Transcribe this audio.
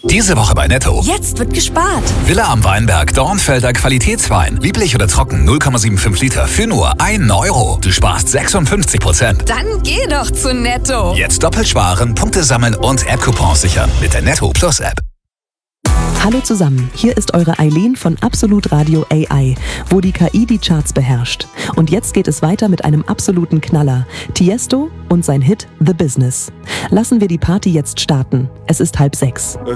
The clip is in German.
Diese Woche bei Netto. Jetzt wird gespart. Villa am Weinberg, Dornfelder Qualitätswein. Lieblich oder trocken, 0,75 Liter für nur 1 Euro. Du sparst 56%. Dann geh doch zu Netto. Jetzt doppelt sparen, Punkte sammeln und App-Coupons sichern mit der Netto Plus App. Hallo zusammen, hier ist eure Eileen von Absolut Radio AI, wo die KI die Charts beherrscht. Und jetzt geht es weiter mit einem absoluten Knaller. Tiesto und sein Hit The Business. Lassen wir die Party jetzt starten. Es ist 5:30.